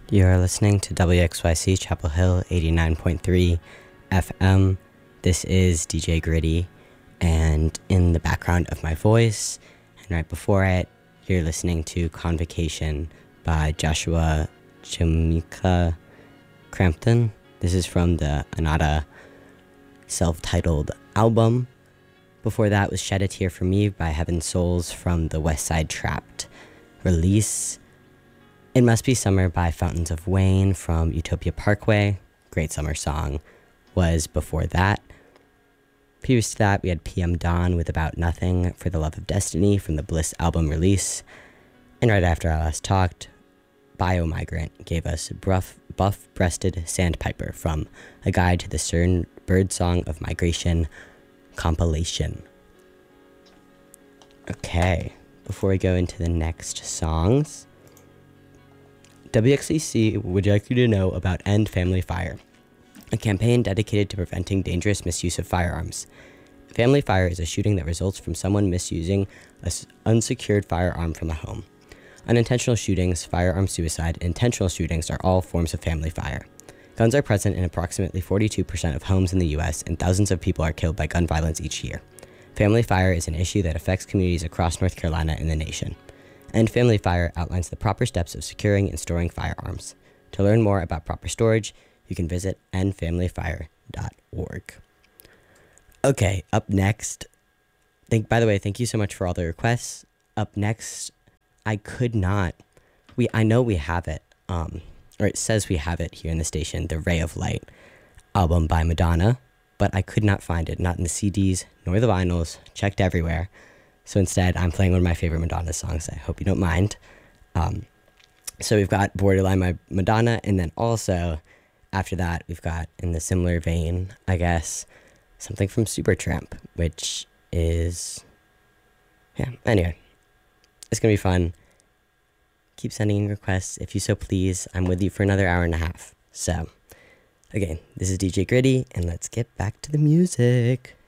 You're listening to WXYC Chapel Hill 89.3 FM. This is DJ Gritty, and in the background of my voice, and right before it, you're listening to Convocation by Joshua Chimika Crampton. This is from the Anata self-titled album. Before that was Shed a Tear for Me by Heaven Souls from the West Side Trapped release. It Must Be Summer by Fountains of Wayne from Utopia Parkway. Great summer song. Was before that. Previous to that, we had PM Dawn with About Nothing for the Love of Destiny from the Bliss album release. And right after I last talked, Biomigrant gave us Buff-Breasted Sandpiper from A Guide to the CERN Birdsong of Migration compilation. Okay, before we go into the next songs, WXCC would like you to know about End Family Fire, a campaign dedicated to preventing dangerous misuse of firearms. Family fire is a shooting that results from someone misusing an unsecured firearm from a home. Unintentional shootings, firearm suicide, and intentional shootings are all forms of family fire. Guns are present in approximately 42% of homes in the U.S., and thousands of people are killed by gun violence each year. Family fire is an issue that affects communities across North Carolina and the nation. End Family Fire outlines the proper steps of securing and storing firearms. To learn more about proper storage, you can visit endfamilyfire.org. Okay, up next, by the way, thank you so much for all the requests. Up next, I know we have it, or it says we have it here in the station, the Ray of Light album by Madonna, but I could not find it, not in the CDs nor the vinyls, checked everywhere. So instead, I'm playing one of my favorite Madonna songs. I hope you don't mind. So we've got Borderline by Madonna, and then also, after that, we've got, in the similar vein, I guess, something from Supertramp, which is, anyway, it's going to be fun. Keep sending in requests, if you so please. I'm with you for another hour and a half. So, again, this is DJ Gritty, and let's get back to the music.